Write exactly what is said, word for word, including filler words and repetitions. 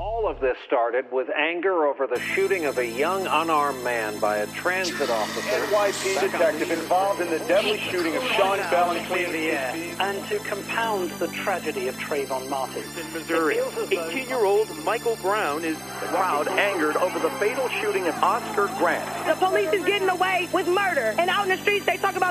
All of this started with anger over the shooting of a young unarmed man by a transit officer. N Y P detective involved in the deadly shooting of Sean Bell in clear the air. And to compound the tragedy of Trayvon Martin. In Missouri, eighteen-year-old Michael Brown is the crowd angered over the fatal shooting of Oscar Grant. The police is getting away with murder, and out in the streets they talk about